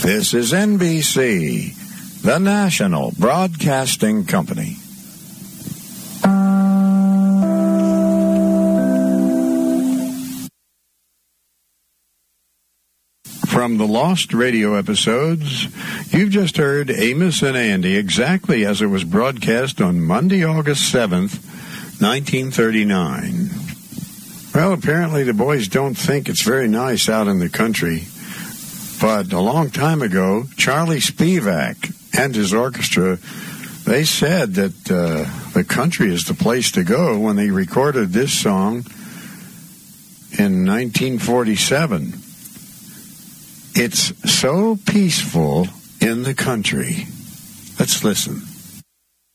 This is NBC, the National Broadcasting Company. From the Lost Radio episodes, you've just heard Amos and Andy exactly as it was broadcast on Monday, August 7th, 1939. Well, apparently the boys don't think it's very nice out in the country. But a long time ago, Charlie Spivak and his orchestra, they said that the country is the place to go when they recorded this song in 1947. It's so peaceful in the country. Let's listen.